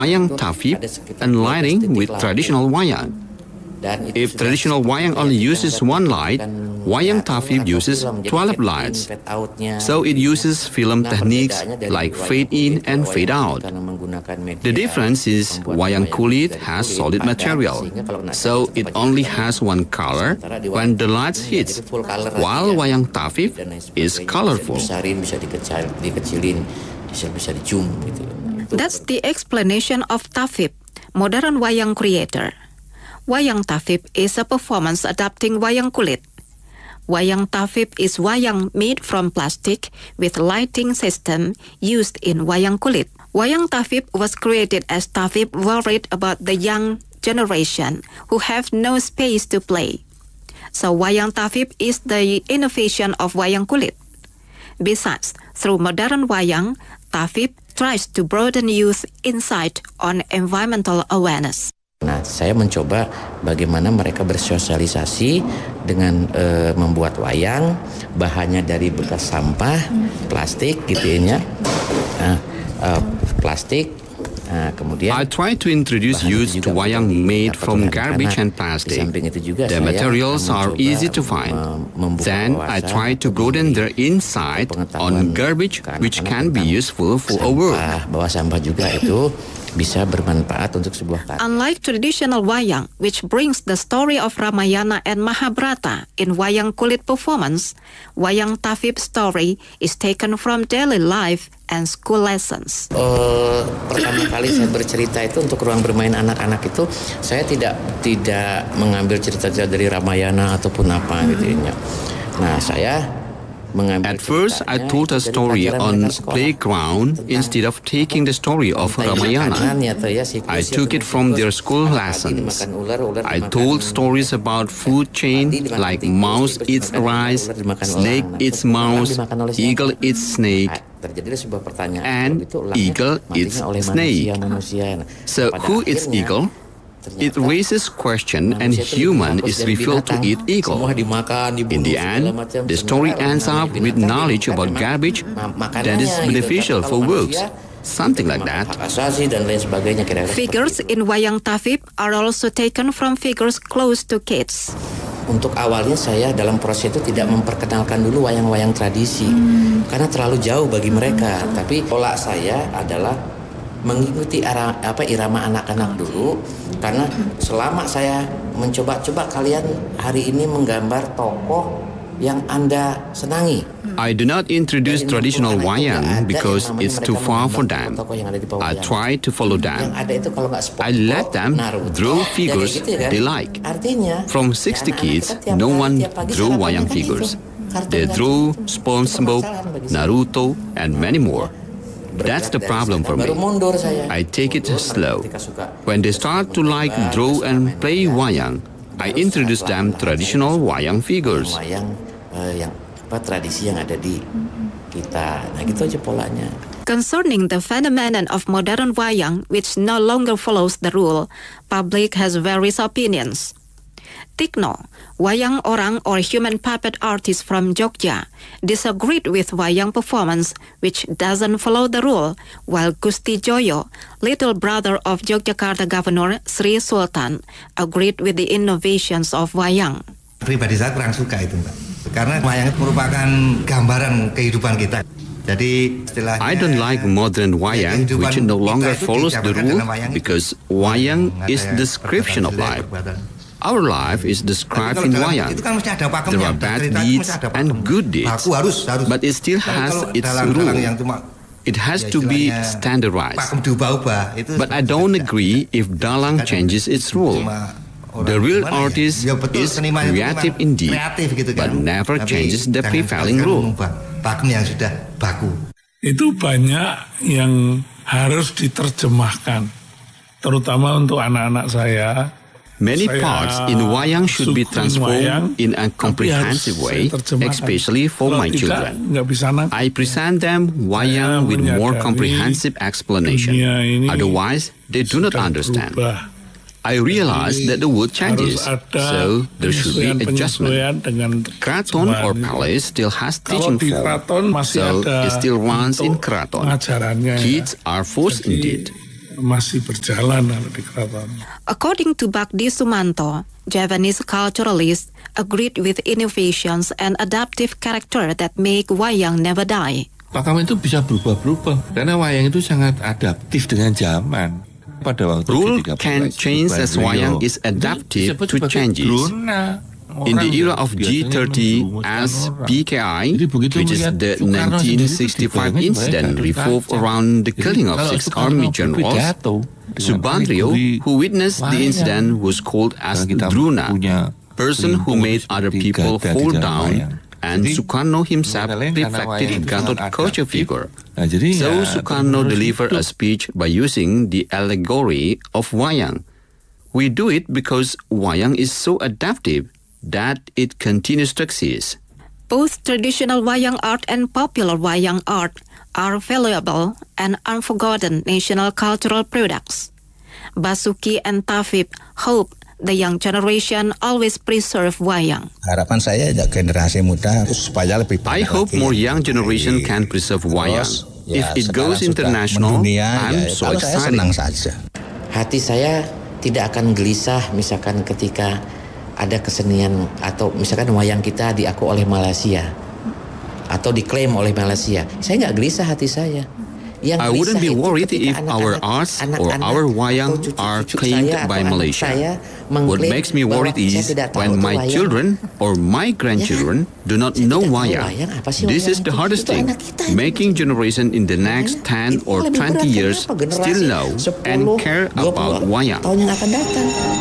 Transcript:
wayang tafib and lighting with traditional wayang. If traditional wayang only uses one light, wayang tafib uses 12 lights. So it uses film techniques like fade in and fade out. The difference is wayang kulit has solid material, so it only has one color when the light hits, while wayang tafib is colorful. That's the explanation of tafib, modern wayang creator. Wayang tafib is a performance adapting wayang kulit. Wayang tafib is wayang made from plastic with lighting system used in wayang kulit. Wayang tafib was created as tafib worried about the young generation who have no space to play. So wayang tafib is the innovation of wayang kulit. Besides, through modern wayang, tafib tries to broaden youth insight on environmental awareness. Nah, saya mencoba bagaimana mereka bersosialisasi dengan membuat wayang, bahannya dari bekas sampah, plastik gitu ya, plastik. Kemudian I try to introduce youth to wayang made from garbage and plastic. The materials are easy to find. Then I try to broaden their insight on garbage which can be useful for a world. Bahwa sampah juga itu bisa bermanfaat untuk sebuah karya. Unlike traditional wayang, which brings the story of Ramayana and Mahabharata in wayang kulit performance, wayang tafib story is taken from daily life and school lessons. Pertama kali saya bercerita itu untuk ruang bermain anak-anak itu, saya tidak mengambil cerita-cerita dari Ramayana ataupun apa gitu ya. Nah, saya at first, I told a story on playground instead of taking the story of Ramayana. I took it from their school lessons. I told stories about food chain like mouse eats rice, snake eats mouse, eagle eats snake, and eagle eats snake. So who eats eagle? It raises question and human is revealed to eat eagle. In the end, the story ends up with knowledge about garbage that is beneficial for works. Something like that. Figures in wayang tafib are also taken from figures close to kids. Untuk awalnya saya dalam proses itu tidak memperkenalkan dulu wayang-wayang tradisi karena terlalu jauh bagi mereka. Tapi pola saya adalah mengikuti irama anak-anak dulu, karena selama saya mencoba kalian hari ini menggambar tokoh yang Anda senangi. I do not introduce traditional wayang because it's too far for them. I try to follow them. I let them draw figures they like. From 60 kids, no one drew wayang figures. They drew SpongeBob, Naruto, and many more. That's the problem for me. I take it slow. When they start to like draw and play wayang, I introduce them traditional wayang figures. Tradisi yang ada di kita. Nah, gitu aja polanya. Concerning the phenomenon of modern wayang, which no longer follows the rule, public has various opinions. Tikno, wayang orang or human puppet artist from Jogja, disagreed with wayang performance, which doesn't follow the rule, while Gusti Joyo, little brother of Yogyakarta Governor Sri Sultan, agreed with the innovations of wayang. Pribadi saya kurang suka itu, Mbak. Karena wayang itu merupakan gambaran kehidupan kita. I don't like modern wayang, which no longer follows the rule, because wayang is description of life. Our life is described in wayang. There are bad deeds and good deeds, but it still has its rule. It has to be standardized. But I don't agree if dalang changes its rule. The real artist is creative indeed, but never changes the prevailing rule. Itu banyak yang harus diterjemahkan, terutama untuk anak-anak saya. Many parts in wayang should be transformed in a comprehensive way, especially for my children. I present them wayang with more comprehensive explanation. Otherwise, they do not understand. I realize that the world changes, so there should be adjustment. Keraton or palace still has teaching form, so it still runs in keraton. Kids are forced indeed. masih berjalan di keraton. According to Bakdi Sumanto, Javanese culturalists agreed with innovations and adaptive character that make wayang never die. Pakam itu bisa berubah-berubah karena wayang itu sangat adaptif dengan zaman. Pada waktu Rule can change as wayang is adaptive to changes. In the era of G30 as PKI, which is the 1965 incident revolved around the killing of 6 army generals, Subandrio, who witnessed the incident, was called as Druna, person who made other people fall down, and Sukarno himself reflected Gatot Kaca figure. So Sukarno delivered a speech by using the allegory of wayang. We do it because wayang is so adaptive that it continues to exist. Both traditional wayang art and popular wayang art are valuable and unforgotten national cultural products. Basuki and Tafib hope the young generation always preserve wayang. Harapan saya generasi muda supaya lebih I hope more young generation can preserve wayang. If it goes international, I'm so saya excited. senang saja. Hati saya tidak akan gelisah misalkan ketika ada kesenian atau misalkan wayang kita diaku oleh Malaysia atau diklaim oleh Malaysia. Saya nggak gelisah hati saya. I wouldn't be worried if our arts or our wayang are claimed by Malaysia. What makes me worried is when my children or my grandchildren do not know wayang. This is the hardest thing, making generation in the next 10 or 20 years still know and care about wayang. Tahun yang akan datang.